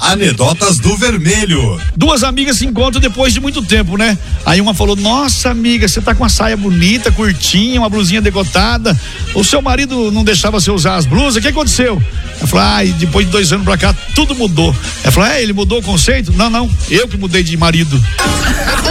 Anedotas do Vermelho. Duas amigas se encontram depois de muito tempo, né? Aí uma falou: nossa amiga, você tá com uma saia bonita, curtinha, uma blusinha decotada. O seu marido não deixava você usar as blusas, o que aconteceu? Ela falou: e depois de 2 anos pra cá tudo mudou. Ela falou: ele mudou o conceito? Não, eu que mudei de marido.